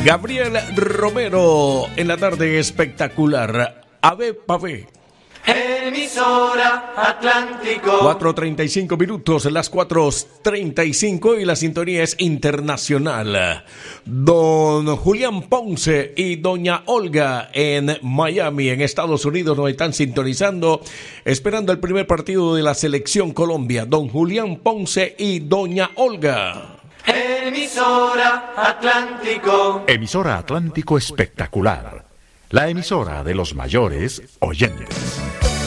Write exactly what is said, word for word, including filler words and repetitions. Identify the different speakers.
Speaker 1: Gabriel Romero en la tarde espectacular. Ave Pavé.
Speaker 2: Emisora Atlántico.
Speaker 1: cuatro treinta y cinco minutos, las cuatro treinta y cinco y la sintonía es internacional. Don Julián Ponce y doña Olga en Miami, en Estados Unidos, nos están sintonizando, esperando el primer partido de la selección Colombia. Don Julián Ponce y doña Olga.
Speaker 2: Emisora Atlántico.
Speaker 3: Emisora Atlántico espectacular. La emisora de los mayores oyentes.